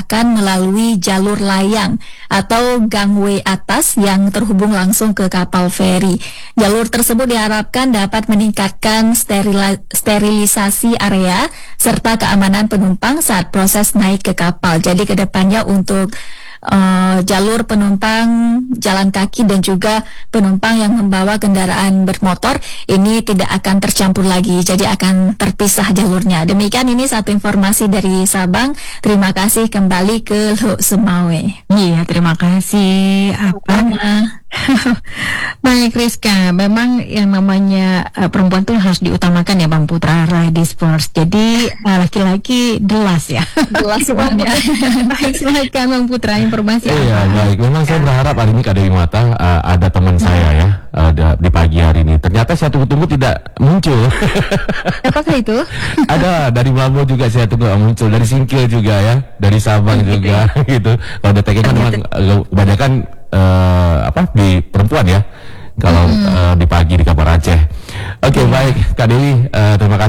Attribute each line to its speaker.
Speaker 1: diarahkan melalui jalur layang atau gangway atas yang terhubung langsung ke kapal feri. Jalur tersebut diharapkan dapat meningkatkan sterilisasi area serta keamanan penumpang saat proses naik ke kapal. Jadi kedepannya untuk jalur penumpang jalan kaki dan juga penumpang yang membawa kendaraan bermotor ini tidak akan tercampur lagi, jadi akan terpisah jalurnya. Demikian, ini satu informasi dari Sabang. Terima kasih, kembali ke Luk Semawe.
Speaker 2: Iya, terima kasih. Baik Rizka, memang yang namanya perempuan tuh harus diutamakan ya Bang Putra, ladies first. Jadi laki-laki delas ya.
Speaker 1: Delas semuanya.
Speaker 2: Baik, silakan Bang Putra, informasi
Speaker 3: Iya,
Speaker 2: apa?
Speaker 3: baik. Memang saya berharap hari ini Kak Dewi Mata ada teman saya ya di pagi hari ini. Ternyata saya tunggu-tunggu tidak muncul.
Speaker 2: Apakah itu?
Speaker 3: Ada dari Babo juga saya tunggu muncul, dari Singkil juga ya, dari Sabang juga gitu. Kalau DTK kan memang kebanyakan di perempuan ya. Kalau di pagi di Kampar Aceh. Oke, baik Kak Dewi, terima kasih.